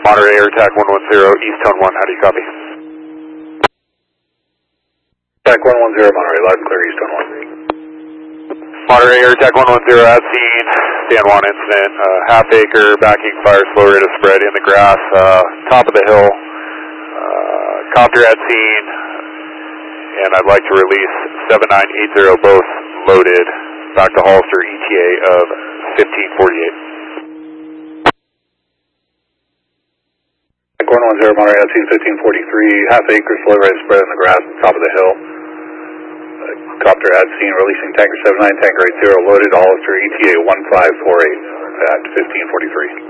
Monterey Air Attack 110, East Tone 1, how do you copy? Attack 110, Monterey, loud and clear, East Tone 1. Monterey Air Attack 110, as seen, San Juan incident, half-acre, backing fire, slow rate of spread in the grass, top of the hill, copter at scene, and I'd like to release 7980, both loaded, back to Hollister, ETA of 1548. 110, Monterey, at scene 1543, half acre, slow rate of spread in the grass, top of the hill. Copter at scene, releasing tanker 79, tanker 80, loaded, Hollister, ETA 1548 at 1543.